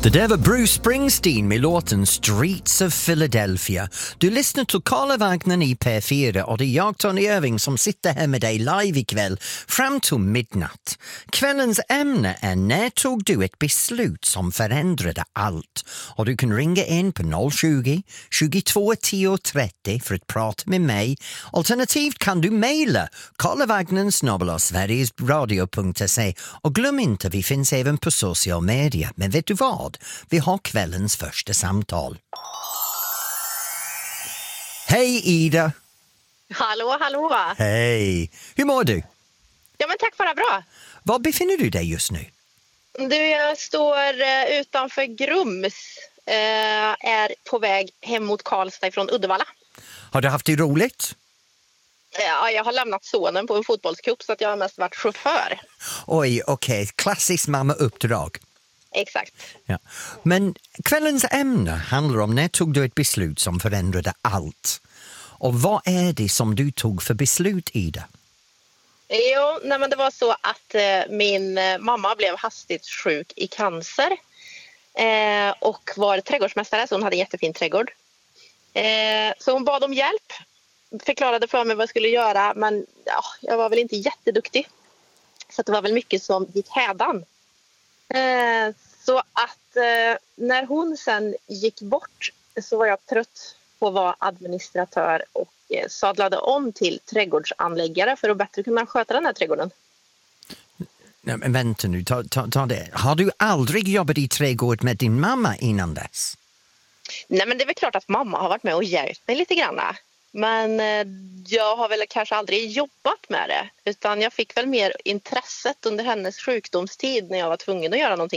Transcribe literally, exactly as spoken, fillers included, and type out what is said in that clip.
Det där var Bruce Springsteen med låten Streets of Philadelphia. Du lyssnar till Karla Wagner i P fyra och det är jag, Tony Irving, som sitter här med dig live ikväll fram till midnatt. Kvällens ämne är när tog du ett beslut som förändrade allt? Och du kan ringa in på noll tjugo, tjugotvå tio trettio för att prata med mig. Alternativt kan du mejla karlavagner snabel-a sverigesradio punkt se och glöm inte, vi finns även på social media. Men vet du vad? Vi har kvällens första samtal. Hej Ida! Hallå, hallå! Hej! Hur mår du? Ja, men tack, bara bra. Var befinner du dig just nu? Du, jag står eh, utanför Grums. Eh, är på väg hem mot Karlstad från Uddevalla. Har du haft det roligt? Ja, jag har lämnat sonen på en fotbollscup så att jag har mest varit chaufför. Oj, okej. Okay. Klassiskt mamma-uppdrag. Exakt. Ja. Men kvällens ämne handlar om när tog du ett beslut som förändrade allt. Och vad är det som du tog för beslut, Ida? Jo, nej, men det var så att eh, min eh, mamma blev hastigt sjuk i cancer. Eh, och var trädgårdsmästare, så hon hade en jättefin trädgård. Eh, så hon bad om hjälp. Förklarade för mig vad jag skulle göra, men ja, jag var väl inte jätteduktig. Så det var väl mycket som gick hädan. Eh, så att eh, när hon sen gick bort så var jag trött på att vara administratör och eh, sadlade om till trädgårdsanläggare för att bättre kunna sköta den här trädgården. Nej, men vänta nu, ta, ta, ta det. Har du aldrig jobbat i trädgård med din mamma innan dess? Nej, men det är väl klart att mamma har varit med och hjälpt mig lite grann. Men eh, jag har väl kanske aldrig jobbat med det. Utan jag fick väl mer intresset under hennes sjukdomstid när jag var tvungen att göra någonting